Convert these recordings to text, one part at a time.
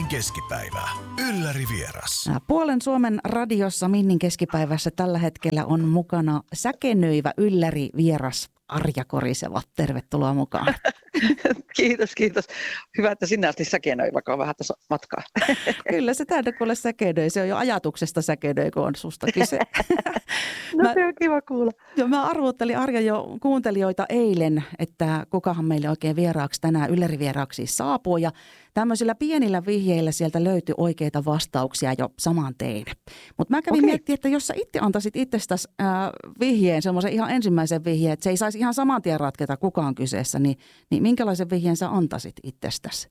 keskipäivä. Ylläri vieras. Puolen Suomen radiossa Minnin keskipäivässä tällä hetkellä on mukana säkenöivä ylläri vieras Arja Koriseva. Tervetuloa mukaan. Kiitos. Hyvä, että sinne asti säkenöi, vaikka on vähän tässä matkaa. Kyllä se täytyy kuule säkenöi. Se on jo ajatuksesta säkenöi, kun on susta kyse. Se on kiva kuulla. Mä arvottelin Arja jo kuuntelijoita eilen, että kukahan meille oikein vieraaksi tänään ylläri-vieraaksi saapuu. Ja tämmöisillä pienillä vihjeillä sieltä löytyi oikeita vastauksia jo saman tein. Mutta mä kävin miettimään, että jos sä itse antaisit itsestäsi vihjeen, semmoisen ihan ensimmäisen vihjeen, että se ei saisi ihan saman tien ratketa kukaan kyseessä, niin minkälaisen vihjeen sä antaisit itsestäsi?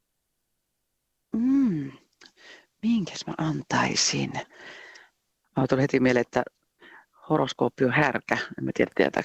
Minkäs mä antaisin? Mä tuli heti mieleen, että horoskooppi on härkä. En mä tiedä, tietääkö.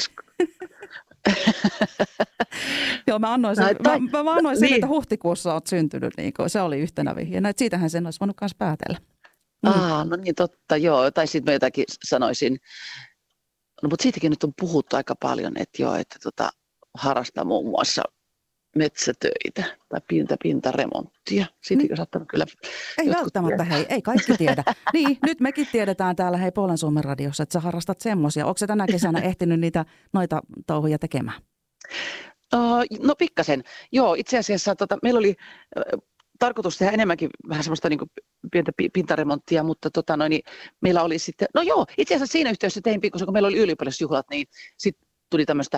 Joo, mä annoin sen, että huhtikuussa olet syntynyt. Niin se oli yhtenä vihjeenä. Siitähän sen olisi voinut myös päätellä. No niin, totta, joo. Tai sitten mä jotakin sanoisin. No, mutta siitäkin nyt on puhuttu aika paljon, että harrastaa muun muassa metsätöitä tai pintaremonttia. Siitäkin on saattanut kyllä. Ei välttämättä, hei, ei kaikki tiedä. Niin, nyt mekin tiedetään täällä Puolen Suomen radiossa, että sä harrastat semmoisia. Onko sä tänä kesänä ehtinyt noita touhuja tekemään? No pikkasen. Joo, itse asiassa meillä oli tarkoitus tehdä enemmänkin vähän semmoista niin kuin pientä pintaremonttia, mutta meillä oli sitten, no joo, itse asiassa siinä yhteydessä tein pikkusen, kun meillä oli ylioppilasjuhlat, niin sitten tuli tämmöistä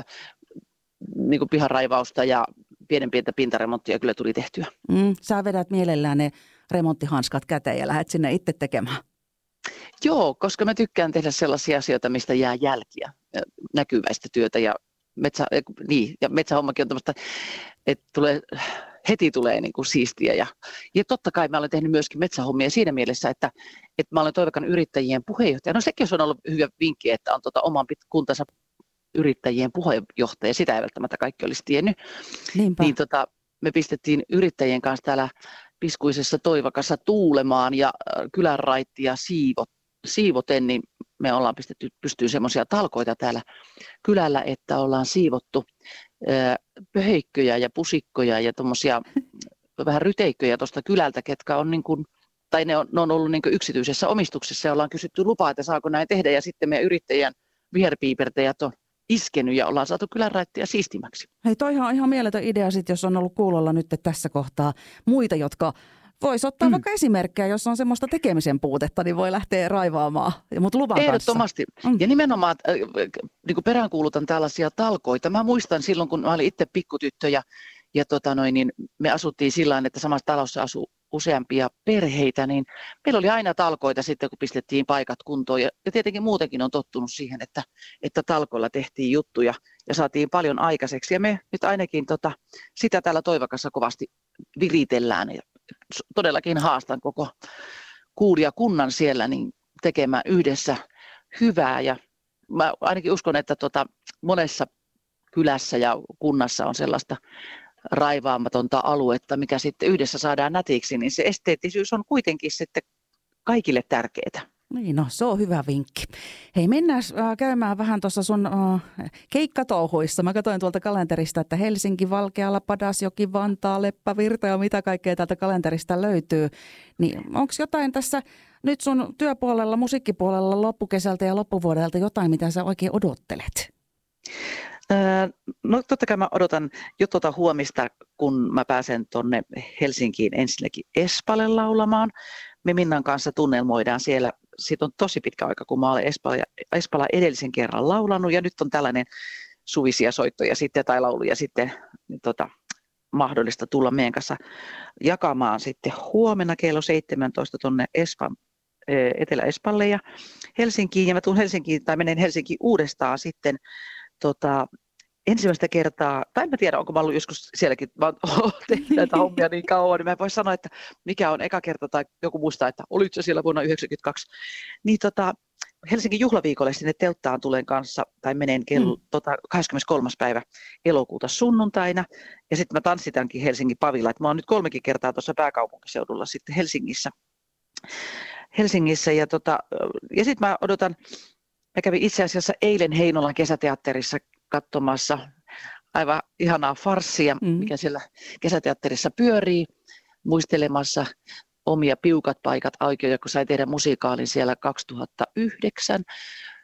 niin kuin piharaivausta ja pientä pintaremonttia kyllä tuli tehtyä. Sä vedät mielellään ne remonttihanskat käteen ja lähdet sinne itse tekemään. Joo, koska mä tykkään tehdä sellaisia asioita, mistä jää jälkiä, näkyväistä työtä ja metsähommakin on tämmöistä, että heti tulee niin kuin siistiä. Ja totta kai mä olen tehnyt myöskin metsähommia siinä mielessä, että mä olen Toivakan yrittäjien puheenjohtaja. No sekin on ollut hyvä vinkki, että on oman kuntansa yrittäjien puheenjohtaja. Sitä ei välttämättä kaikki olisi tiennyt. Niinpä. Niin me pistettiin yrittäjien kanssa täällä piskuisessa Toivakassa tuulemaan ja kylänraittia siivoten, niin me ollaan pistetty pystyyn semmoisia talkoita täällä kylällä, että ollaan siivottu pöheikköjä ja pusikkoja ja tuommoisia vähän ryteikköjä tuosta kylältä, ketkä on niin kuin, tai ne on ollut niin kuin yksityisessä omistuksessa ja ollaan kysytty lupaa, että saako näin tehdä ja sitten meidän yrittäjän viherpiipertäjät on iskenyt ja ollaan saatu kylänraittia siistimäksi. Hei, toihan on ihan mieletön idea sit, jos on ollut kuulolla nyt tässä kohtaa muita, jotka voisi ottaa vaikka esimerkkejä, jos on semmoista tekemisen puutetta, niin voi lähteä raivaamaan, mutta luvan kanssa. Ehdottomasti. Ja nimenomaan niin kuin peräänkuulutan tällaisia talkoita. Mä muistan silloin, kun mä olin itse pikkutyttö ja niin me asuttiin sillä että samassa talossa asui useampia perheitä, niin meillä oli aina talkoita sitten, kun pistettiin paikat kuntoon. Ja tietenkin muutenkin on tottunut siihen, että talkoilla tehtiin juttuja ja saatiin paljon aikaiseksi. Ja me nyt ainakin sitä täällä Toivakassa kovasti viritellään. Ja todellakin haastan koko kuulijakunnan siellä niin tekemään yhdessä hyvää. Ja mä ainakin uskon, että monessa kylässä ja kunnassa on sellaista raivaamatonta aluetta, mikä sitten yhdessä saadaan nätiksi, niin se esteettisyys on kuitenkin sitten kaikille tärkeää. Niin, no se on hyvä vinkki. Hei, mennään käymään vähän tuossa sun keikkatouhuissa. Mä katsoin tuolta kalenterista, että Helsinki, Valkeala, Padasjoki, Vantaa, Leppä, Virta ja mitä kaikkea täältä kalenterista löytyy. Niin onko jotain tässä nyt sun työpuolella, musiikkipuolella loppukesältä ja loppuvuodelta jotain, mitä sä oikein odottelet? No totta kai mä odotan jo huomista, kun mä pääsen tonne Helsinkiin ensinnäkin Espalle laulamaan. Me Minnan kanssa tunnelmoidaan siellä. Siitä on tosi pitkä aika, kun mä olen Espalla edellisen kerran laulanut ja nyt on tällainen suvisia soittoja sitten tai lauluja sitten mahdollista tulla meidän kanssa jakamaan sitten huomenna kello 17 tuonne Etelä-Espalle ja Helsinkiin. Ja mä tulen Helsinkiin tai menen Helsinkiin uudestaan sitten ensimmäistä kertaa, tai en tiedä, onko mä ollut joskus sielläkin, mä oon tehnyt näitä hommia niin kauan, niin mä en voi sanoa, että mikä on eka kerta, tai joku muistaa, että olit se siellä vuonna 1992. Niin Helsingin juhlaviikolle sinne telttaan tulen kanssa, tai menen 23. päivä elokuuta sunnuntaina, ja sitten mä tanssitankin Helsingin pavilla, että mä oon nyt 3 kertaa tuossa pääkaupunkiseudulla sitten Helsingissä ja sitten mä odotan. Mä kävin itse asiassa eilen Heinolan kesäteatterissa katsomassa aivan ihanaa farssia, mikä siellä kesäteatterissa pyörii. muistelemassa omia piukat paikat aikoja, kun sai tehdä musikaalin siellä 2009.